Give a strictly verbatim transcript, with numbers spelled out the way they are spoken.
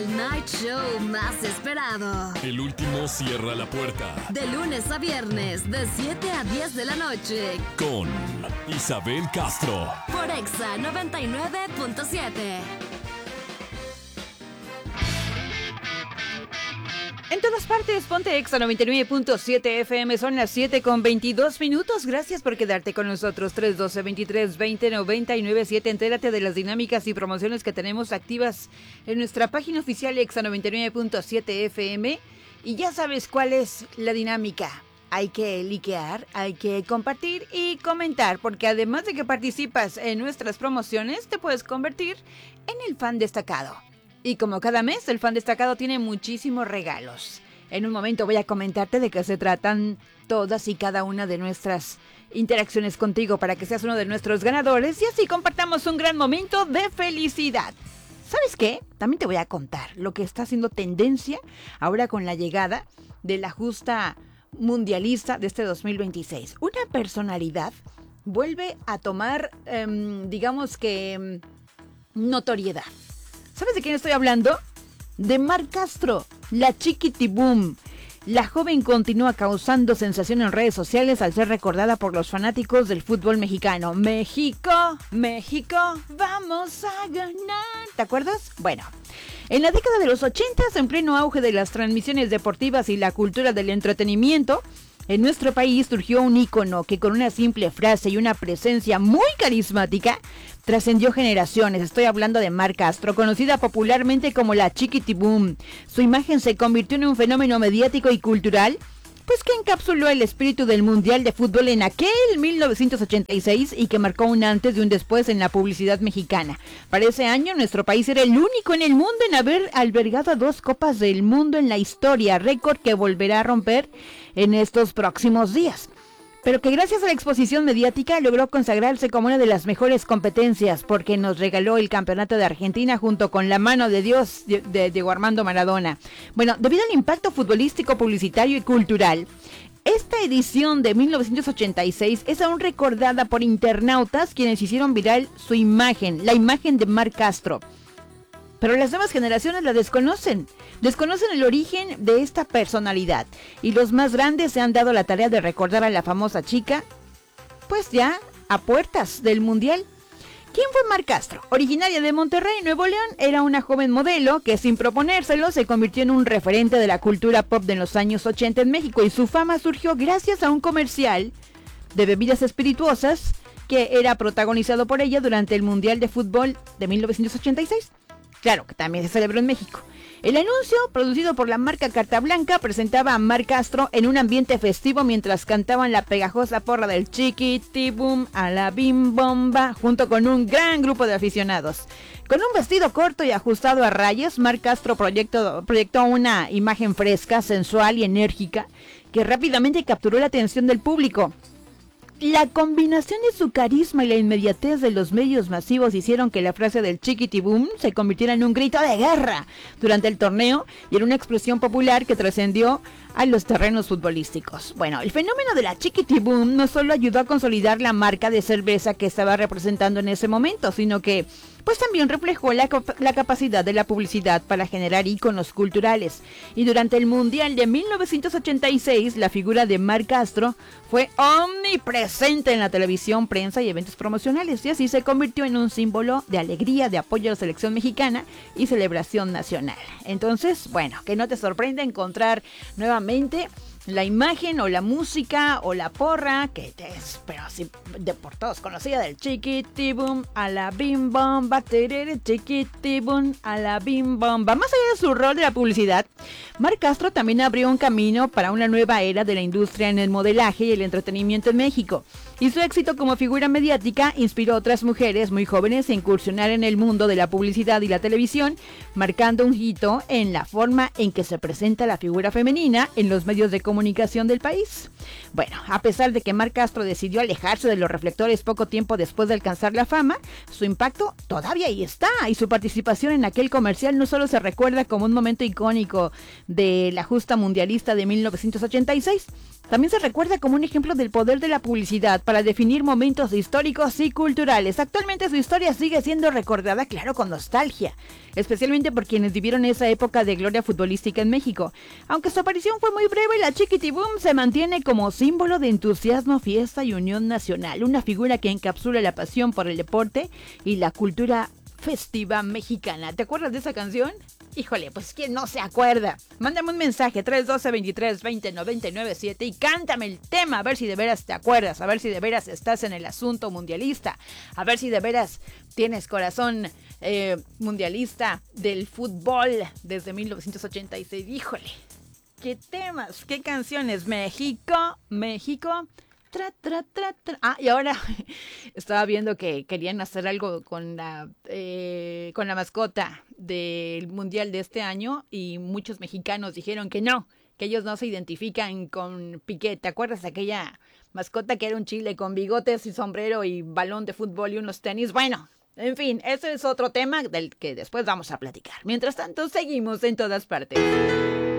El night show más esperado. El último cierra la puerta. De lunes a viernes, de siete a diez de la noche. Con Isabel Castro. Por Exa noventa y nueve punto siete. En todas partes, ponte Exa noventa y nueve punto siete F M, son las siete con veintidós minutos. Gracias por quedarte con nosotros. tres uno dos, veintitrés veinte, noventa y nueve siete. Entérate de las dinámicas y promociones que tenemos activas en nuestra página oficial Exa noventa y nueve punto siete F M. Y ya sabes cuál es la dinámica. Hay que liquear, hay que compartir y comentar, porque además de que participas en nuestras promociones, te puedes convertir en el fan destacado. Y como cada mes, el fan destacado tiene muchísimos regalos. En un momento voy a comentarte de qué se tratan todas y cada una de nuestras interacciones contigo para que seas uno de nuestros ganadores y así compartamos un gran momento de felicidad. ¿Sabes qué? También te voy a contar lo que está haciendo tendencia ahora con la llegada de la justa mundialista de este dos mil veintiséis. Una personalidad vuelve a tomar, eh, digamos que, eh, notoriedad. ¿Sabes de quién estoy hablando? De Mar Castro, la Chiquitibum. La joven continúa causando sensación en redes sociales al ser recordada por los fanáticos del fútbol mexicano. México, México, vamos a ganar. ¿Te acuerdas? Bueno, en la década de los ochentas, en pleno auge de las transmisiones deportivas y la cultura del entretenimiento, en nuestro país surgió un ícono que con una simple frase y una presencia muy carismática trascendió generaciones. Estoy hablando de Mar Castro, conocida popularmente como la Chiquitibum. Su imagen se convirtió en un fenómeno mediático y cultural, pues que encapsuló el espíritu del Mundial de Fútbol en aquel mil novecientos ochenta y seis y que marcó un antes y un después en la publicidad mexicana. Para ese año, nuestro país era el único en el mundo en haber albergado a dos Copas del Mundo en la historia, récord que volverá a romper en estos próximos días. Pero que gracias a la exposición mediática logró consagrarse como una de las mejores competencias porque nos regaló el campeonato de Argentina junto con la mano de Dios de Diego Armando Maradona. Bueno, debido al impacto futbolístico, publicitario y cultural, esta edición de mil novecientos ochenta y seis es aún recordada por internautas quienes hicieron viral su imagen, la imagen de Mar Castro. Pero las nuevas generaciones la desconocen, desconocen el origen de esta personalidad y los más grandes se han dado la tarea de recordar a la famosa chica, pues ya a puertas del Mundial. ¿Quién fue Mar Castro? Originaria de Monterrey, Nuevo León, era una joven modelo que sin proponérselo se convirtió en un referente de la cultura pop de los años ochenta en México y su fama surgió gracias a un comercial de bebidas espirituosas que era protagonizado por ella durante el Mundial de Fútbol de mil novecientos ochenta y seis. Claro, que también se celebró en México. El anuncio, producido por la marca Carta Blanca, presentaba a Mar Castro en un ambiente festivo mientras cantaban la pegajosa porra del Chiquitibum a la bim bomba, junto con un gran grupo de aficionados. Con un vestido corto y ajustado a rayas, Mar Castro proyectó, proyectó una imagen fresca, sensual y enérgica que rápidamente capturó la atención del público. La combinación de su carisma y la inmediatez de los medios masivos hicieron que la frase del Chiquitibum se convirtiera en un grito de guerra durante el torneo y en una expresión popular que trascendió a los terrenos futbolísticos. Bueno, el fenómeno de la Chiquitibum no solo ayudó a consolidar la marca de cerveza que estaba representando en ese momento, sino que pues también reflejó la, la capacidad de la publicidad para generar íconos culturales. Y durante el Mundial de mil novecientos ochenta y seis, la figura de Mar Castro fue omnipresente en la televisión, prensa y eventos promocionales, y así se convirtió en un símbolo de alegría, de apoyo a la selección mexicana y celebración nacional. Entonces, bueno, que no te sorprenda encontrar nuevamente la imagen o la música o la porra que es, pero así de por todos conocida, del Chiquitibum a la bim bomba, terere, Chiquitibum a la bim bomba. Más allá de su rol de la publicidad, Mar Castro también abrió un camino para una nueva era de la industria en el modelaje y el entretenimiento en México. Y su éxito como figura mediática inspiró a otras mujeres muy jóvenes a incursionar en el mundo de la publicidad y la televisión, marcando un hito en la forma en que se presenta la figura femenina en los medios de comunicación del país. Bueno, a pesar de que Mar Castro decidió alejarse de los reflectores poco tiempo después de alcanzar la fama, su impacto todavía ahí está, y su participación en aquel comercial no solo se recuerda como un momento icónico de la justa mundialista de mil novecientos ochenta y seis, También se recuerda como un ejemplo del poder de la publicidad para definir momentos históricos y culturales. Actualmente su historia sigue siendo recordada, claro, con nostalgia, especialmente por quienes vivieron esa época de gloria futbolística en México. Aunque su aparición fue muy breve, la Chiquitibum se mantiene como símbolo de entusiasmo, fiesta y unión nacional, una figura que encapsula la pasión por el deporte y la cultura festiva mexicana. ¿Te acuerdas de esa canción? Híjole, pues ¿quién no se acuerda? Mándame un mensaje tres uno dos, veintitrés, veinte, noventa y nueve siete y cántame el tema, a ver si de veras te acuerdas, a ver si de veras estás en el asunto mundialista, a ver si de veras tienes corazón eh, mundialista del fútbol desde mil novecientos ochenta y seis. Híjole, qué temas, qué canciones. México, México. Tra, tra, tra, tra. Ah, y ahora estaba viendo que querían hacer algo con la eh, con la mascota del mundial de este año y muchos mexicanos dijeron que no, que ellos no se identifican con Piqué. ¿Te acuerdas de aquella mascota que era un chile con bigotes y sombrero y balón de fútbol y unos tenis? Bueno, en fin, ese es otro tema del que después vamos a platicar. Mientras tanto, seguimos en todas partes.